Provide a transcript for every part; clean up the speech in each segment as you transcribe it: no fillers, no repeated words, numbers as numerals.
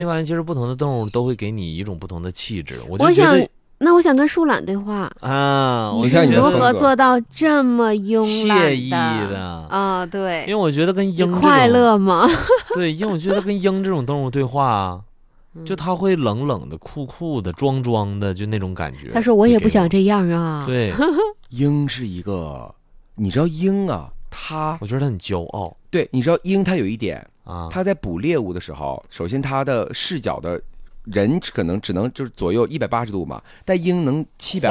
那发现其实不同的动物都会给你一种不同的气质。我想跟树懒对话啊， 你是如何做到这么慵懒惬意的啊？对， 因为我觉得跟鹰你快乐吗？ 对，因为我觉得跟鹰这种动物对话就它会冷冷的、酷酷的、装装的，就那种感觉。 他说我也不想这样啊。 对， 鹰是一个，你知道鹰啊， 我觉得它很骄傲。 对，你知道鹰它有一点啊， 它在捕猎物的时候，首先它的视角的人可能只能就是左右180度嘛，但鹰能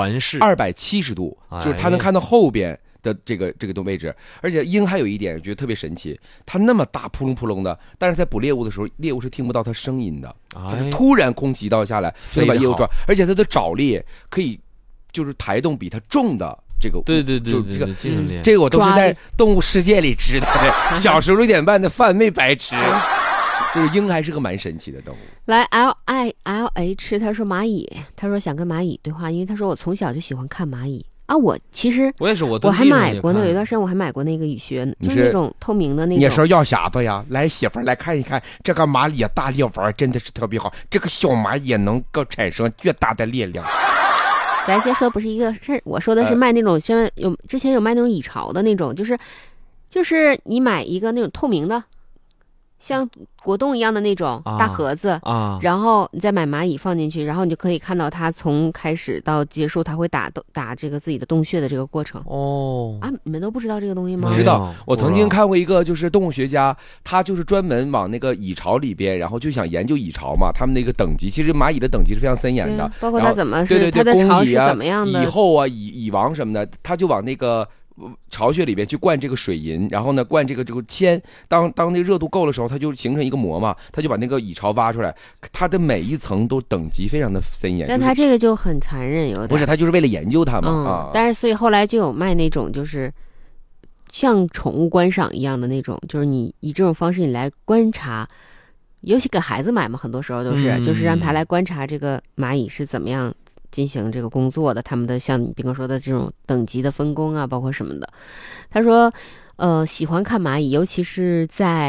270度，就是它能看到后边的这个位置。而且鹰还有一点我觉得特别神奇，它那么大扑隆扑隆的，但是在捕猎物的时候，猎物是听不到它声音的，它是突然空袭一刀下来就能把猎物抓，而且它的爪猎可以就是抬动比它重的。这个对， 这个我都是在动物世界里知道的。小时候6点半的饭没白吃，就是鹰还是个蛮神奇的动物。 来 LILH， 他说蚂蚁，他说想跟蚂蚁对话，因为他说我从小就喜欢看蚂蚁啊。我其实我也是，我还买过呢，有一段时间我还买过那个雨靴，就是那种透明的那种。 你说要匣子呀？来，媳妇儿来看一看这个蚂蚁大力丸真的是特别好，这个小蚂蚁能够产生巨大的力量。 咱先说不是一个事，我说的是卖那种像之前有卖那种蚁巢的那种，就是你买一个那种透明的，像果冻一样的那种大盒子啊， 然后你再买蚂蚁放进去，然后你就可以看到它从开始到结束，它会打这个自己的洞穴的这个过程。啊，你们都不知道这个东西吗？ 知道，我曾经看过一个就是动物学家，他就是专门往那个蚁巢里边，然后就想研究蚁巢嘛，他们那个等级，其实蚂蚁的等级是非常森严的， 包括它怎么对它的巢是怎么样的， 蚁后啊、蚁王什么的，他就往那个巢穴里边去灌这个水银，然后呢灌这个铅，当那个热度够的时候，它就形成一个膜嘛，它就把那个蚁巢挖出来，它的每一层都等级非常的森严。 但它这个就很残忍，有点不是，它就是为了研究它嘛。 但是所以后来就有卖那种就是像宠物观赏一样的那种，就是你以这种方式你来观察，尤其给孩子买嘛，很多时候都是就是让他来观察这个蚂蚁是怎么样进行这个工作的，他们的像你斌哥说的这种等级的分工啊，包括什么的。他说喜欢看蚂蚁，尤其是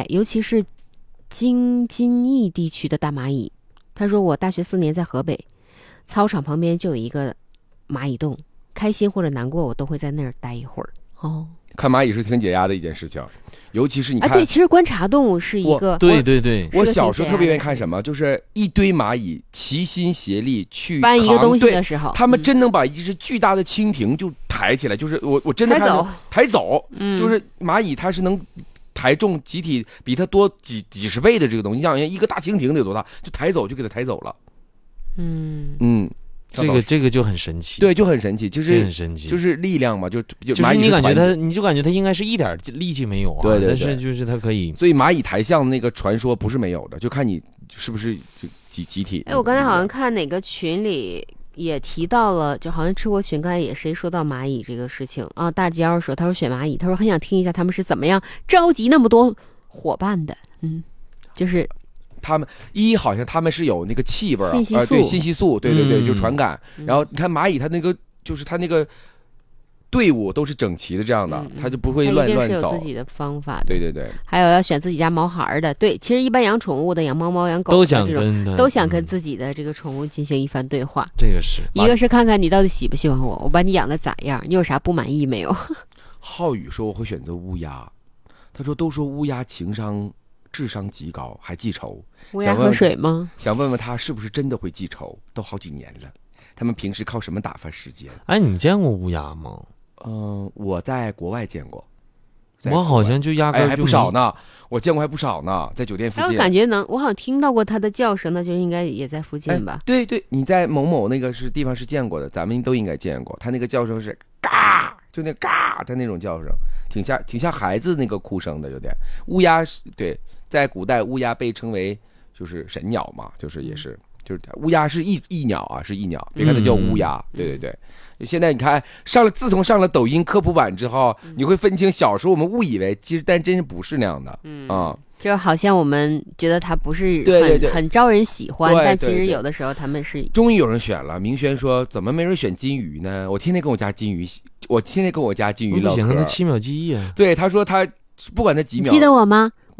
京津冀地区的大蚂蚁。他说我大学4年在河北，操场旁边就有一个蚂蚁洞，开心或者难过我都会在那儿待一会儿。 看蚂蚁是挺解压的一件事情，尤其是你看对，其实观察动物是一个对， 我小时候特别愿意看什么，就是一堆蚂蚁齐心协力去搬一个东西的时候， 他们真能把一只巨大的蜻蜓就抬起来，就是我真的看到抬走，就是蚂蚁它是能抬重集体比它多几十倍的这个东西，你想一个大蜻蜓得有多大，就抬走就给它抬走了。 这个就很神奇， 对，就很神奇，就是很神奇， 就是力量嘛，就是你感觉它应该是一点力气没有啊， 对， 但是就是它可以， 所以蚂蚁抬象那个传说不是没有的，就看你是不是集体。 我刚才好像看哪个群里也提到了，就好像吃货群刚才也谁说到蚂蚁这个事情啊，大娇说他说选蚂蚁，他说很想听一下他们是怎么样召集那么多伙伴的，就是他们好像他们是有那个气味信息素， 对，信息素，对，就传感。然后你看蚂蚁，它那个就是它那个队伍都是整齐的这样的，它就不会乱走。 它一定是有自己的方法的。 对。 还有要选自己家毛孩的，对，其实一般养宠物的，养猫猫、养狗都想跟自己的这个宠物进行一番对话。 这个是一个是看看你到底喜不喜欢我把你养的咋样，你有啥不满意没有？ 浩宇说我会选择乌鸦，他说都说乌鸦情商智商极高还记仇， 乌鸦喝水吗？ 想问问他是不是真的会记仇，都好几年了，他们平时靠什么打发时间？ 你见过乌鸦吗？ 我在国外见过， 我好像就压根还不少呢，我见过还不少呢，在酒店附近。 我感觉我好像听到过它的叫声，那就应该也在附近吧？ 对，你在某那个地方是见过的，咱们都应该见过。它那个叫声是嘎，就那嘎的那种叫声，挺像孩子那个哭声的，有点。乌鸦对，在古代乌鸦被称为就是神鸟嘛，就是也是。就是乌鸦是异鸟啊，是异鸟，别看它叫乌鸦，对。现在你看自从上了抖音科普版之后，你会分清小时候我们误以为，其实但真是不是那样的， 就好像我们觉得它不是很招人喜欢，但其实有的时候他们是。 终于有人选了，明轩说怎么没人选金鱼呢？我天天跟我家金鱼唠嗑。 不行，他7秒记忆啊。 对，他说他不管他几秒。 记得我吗？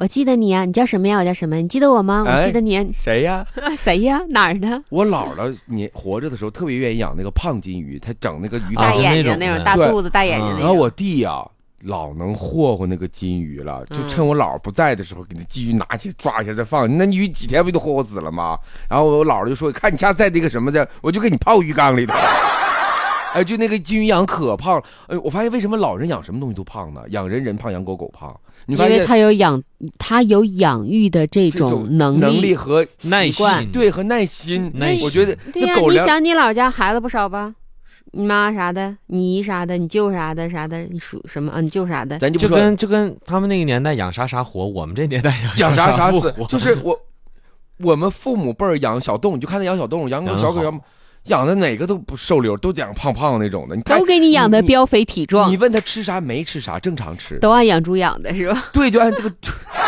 我记得你啊，你叫什么呀？我叫什么？你记得我吗？我记得你。 谁呀？ 谁呀？哪儿的？ 我姥姥活着的时候特别愿意养那个胖金鱼，她整那个鱼大缸眼睛那种，大肚子大眼睛那种。 然后我弟呀，老能霍霍那个金鱼了，就趁我姥不在的时候，给那金鱼拿起抓一下再放。那鱼几天不就霍霍死了吗？然后我姥姥就说：“看你下次再那个什么的，我就给你泡鱼缸里头。”哎，就那个金鱼养可胖了。我发现为什么老人养什么东西都胖呢？养人胖，养狗胖。你发现因为他有养育的这种能力和耐心， 对，和耐心。我觉得对呀，你想你老家孩子不少吧？你妈啥的，你姨啥的，你舅啥的，你属什么啊？你舅啥的， 咱就跟他们那个年代养啥活，我们这年代养啥死。 就是我们父母辈儿养小动物，你就看他养小动物，养狗小狗养的哪个都不瘦溜，都养胖胖那种的。你看都给你养的膘肥体壮。 你问他吃啥没吃啥，正常吃， 都按养猪养的是吧？ 对，就按这个。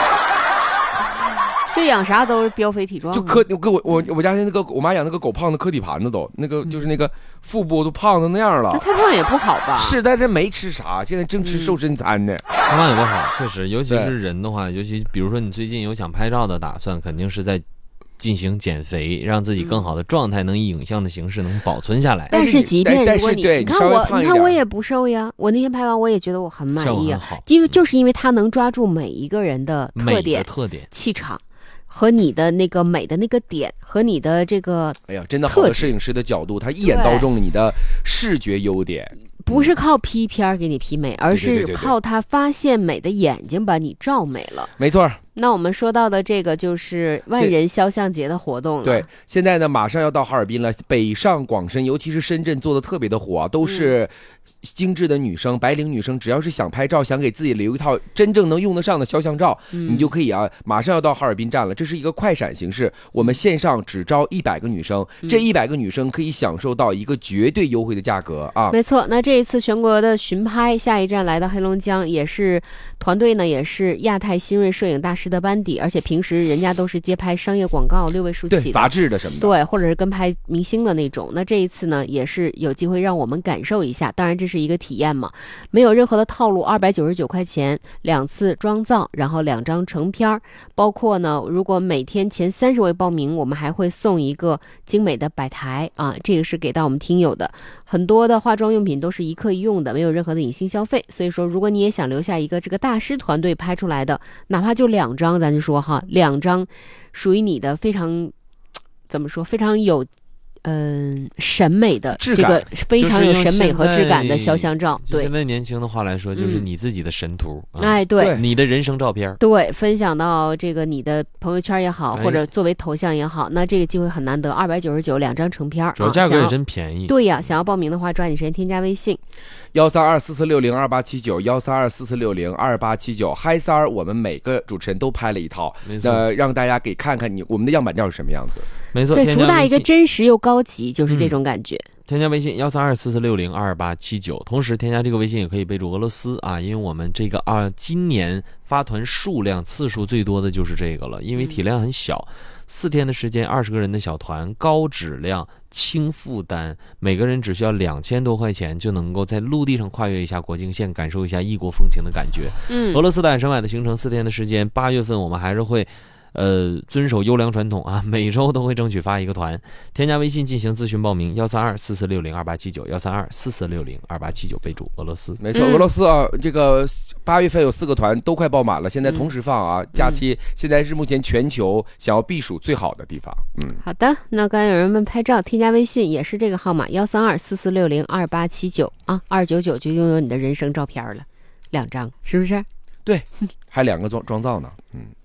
就养啥都是膘肥体壮， 就我家那个我妈养那个狗胖的磕底盘子都那个就是那个腹部都胖成那样了。 那太胖也不好吧？ 是，但是没吃啥，现在正吃瘦身餐呢。 太胖也不好，确实，尤其是人的话，尤其比如说你最近有想拍照的打算，肯定是在进行减肥，让自己更好的状态能以影像的形式能保存下来。 但是即便如果你看我也不瘦呀，我那天拍完我也觉得我很满意啊， 就是因为它能抓住每一个人的特点、气场。和你的那个美的那个点，和你的这个， 哎呀，真的好的摄影师的角度，他一眼刀中了你的视觉优点， 不是靠 P 片给你 P 美，而是靠他发现美的眼睛把你照美了。 没错。 那我们说到的这个就是万人肖像节的活动了。 对，现在呢马上要到哈尔滨了，北上广深，尤其是深圳做的特别的火啊，都是精致的女生，白领女生，只要是想拍照，想给自己留一套真正能用得上的肖像照，你就可以啊，马上要到哈尔滨站了。这是一个快闪形式，我们线上只招100个女生，这100个女生可以享受到一个绝对优惠的价格啊。 没错，那这一次全国的巡拍，下一站来到黑龙江，也是团队呢，也是亚太新锐摄影大师的班底，而且平时人家都是接拍商业广告6位数起的， 对，杂志的什么的， 对，或者是跟拍明星的那种。那这一次呢，也是有机会让我们感受一下，当然这是一个体验嘛，没有任何的套路，299块钱2次妆造，然后2张成片，包括呢，如果每天前30位报名，我们还会送一个精美的摆台啊，这个是给到我们听友的。很多的化妆用品都是一客一用的，没有任何的隐形消费，所以说如果你也想留下一个这个大师团队拍出来的，哪怕就2张，咱就说哈，2张属于你的非常怎么说，非常有审美的这个非常有审美和质感的肖像照。对， 现在年轻的话来说，就是你自己的神图。 哎，对， 你的人生照片， 对，分享到这个你的朋友圈也好，或者作为头像也好，那这个机会很难得，299，2张成片， 主要价格也真便宜。 对呀，想要报名的话，抓紧时间添加微信 13244602879，13244602879，嗨三儿，我们每个主持人都拍了一套，让大家给看看我们的样板照是什么样子。 没错， 对，主打一个真实又高级，就是这种感觉。 添加微信13244602879，同时添加这个微信也可以备注俄罗斯啊，因为我们这个今年发团数量次数最多的就是这个了，因为体量很小，4天的时间，20个人的小团，高质量、轻负担，每个人只需要2000多块钱就能够在陆地上跨越一下国境线，感受一下异国风情的感觉。俄罗斯大海参崴的行程4天的时间，8月份我们还是会遵守优良传统啊，每周都会争取发一个团。添加微信进行咨询报名，13244602879，13244602879，备注俄罗斯。 没错，俄罗斯啊，这个8月份有4个团都快爆满了，现在同时放啊，假期现在是目前全球想要避暑最好的地方。 好的，那刚才有人问拍照，添加微信也是这个号码13244602879啊，299就拥有你的人生照片了，2张，是不是？ 对，还2个妆造呢。